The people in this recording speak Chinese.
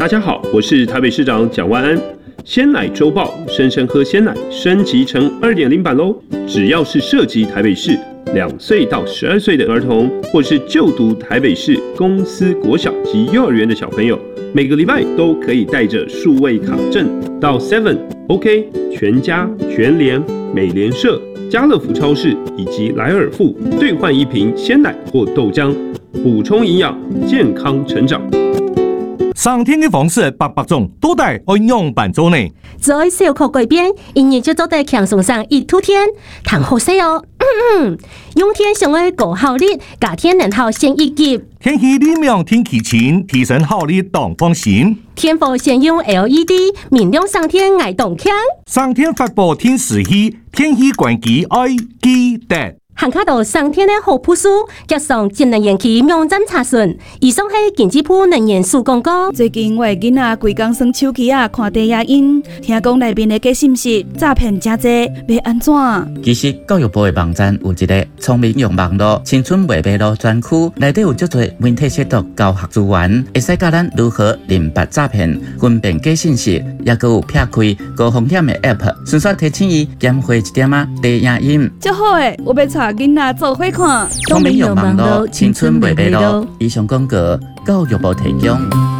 大家好，我是台北市长蒋万安。鲜奶周报，生生喝鲜奶升级成 2.0 版喽！只要是涉及台北市2岁到12岁的儿童，或是就读台北市公私国小及幼儿园的小朋友，每个礼拜都可以带着数位卡证到 Seven、OK、全家、全联、美联社、家乐福超市以及莱尔富兑换一瓶鲜奶或豆浆，补充营养，健康成长。 上天的方式白白种，都得按样办做呢。 在小可改变，因而就做得强送上1突天，谈好些哦。用天上的高效率，夏天能好先一级。 天气里面天气晴，提升效率当放心。 天府先用 LED， 明亮上天爱动强。 上天发布天时气，天气关机爱记得。 行卡到上天的好朴素，加上节能源气网站查询。以上是经济部能源署广告。 最近我的囡仔规工耍手机看低影音，听讲内面的假信息诈骗真多，要安怎？ 其实教育部的网站有一个聪明用网络青春未迷路专区，内底有足多媒体识读教学资源，会使教咱如何认别诈骗、分辨假信息，也有撇开高风险的 App， 顺续提醒伊减花一点低影音。 真好诶，我要带囡仔做伙看。 聪明用网络青春未迷路。以上广告教育部提供。